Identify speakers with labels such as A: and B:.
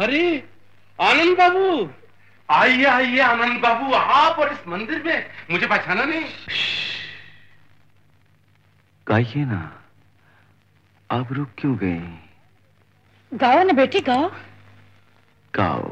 A: अरे आनंद बाबू, आइए आइए आनंद बाबू, आप और इस मंदिर में मुझे पहचाना नहीं?
B: गाइए ना, आप रुक क्यों गए?
C: गाओ ना बेटी गाओ।
B: गाओ।